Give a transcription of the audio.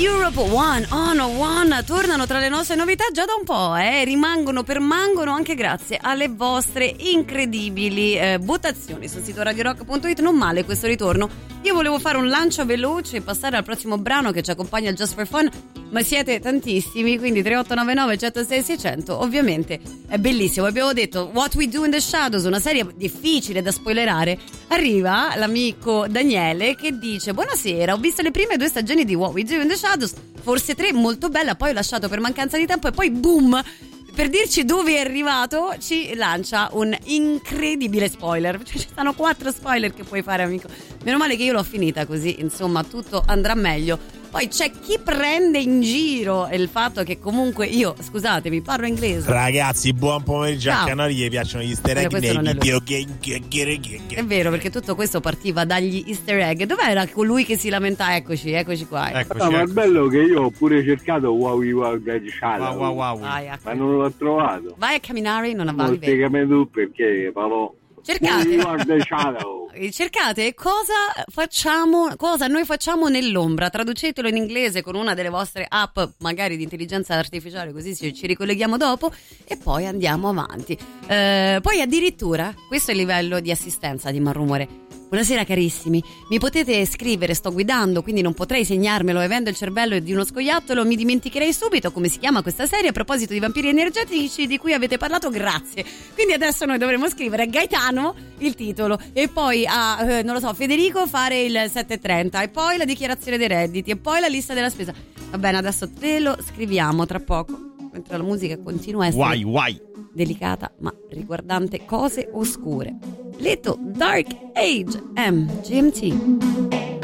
Europe One on One tornano tra le nostre novità già da un po', permangono anche grazie alle vostre incredibili votazioni sul sito radiorock.it. Non male questo ritorno. Io volevo fare un lancio veloce e passare al prossimo brano che ci accompagna al Just for Fun, ma siete tantissimi, quindi 3899 106 600. Ovviamente è bellissimo. Abbiamo detto What We Do in the Shadows, una serie difficile da spoilerare. Arriva l'amico Daniele che dice: buonasera, ho visto le prime 2 stagioni di What We Do in the Shadows, forse 3, molto bella, poi ho lasciato per mancanza di tempo e poi boom, per dirci dove è arrivato ci lancia un incredibile spoiler. Cioè, ci stanno 4 spoiler che puoi fare, amico. Meno male che io l'ho finita, così insomma tutto andrà meglio. Poi c'è chi prende in giro il fatto che comunque io, scusatemi, parlo inglese. Ragazzi, buon pomeriggio. Anche a noi gli piacciono gli easter egg nei videogame. È vero, perché tutto questo partiva dagli easter egg. Dov'era colui che si lamenta? Eccoci qua. No, ma è bello che io ho pure cercato Wow, ma non l'ho trovato. Vai a camminare, non avrai. Non spiegami tu perché, però. Cercate cosa noi facciamo nell'ombra, traducetelo in inglese con una delle vostre app magari di intelligenza artificiale, così ci ricolleghiamo dopo e poi andiamo avanti. Poi addirittura questo è il livello di assistenza di Malrumore. Buonasera carissimi, mi potete scrivere, sto guidando quindi non potrei segnarmelo, avendo il cervello di uno scoiattolo mi dimenticherei subito come si chiama questa serie. A proposito di vampiri energetici di cui avete parlato, grazie. Quindi adesso noi dovremo scrivere a Gaetano il titolo e poi a non lo so, Federico fare il 730 e poi la dichiarazione dei redditi e poi la lista della spesa. Va bene, adesso te lo scriviamo tra poco, mentre la musica continua a essere delicata ma riguardante cose oscure. Little Dark Age, GMT.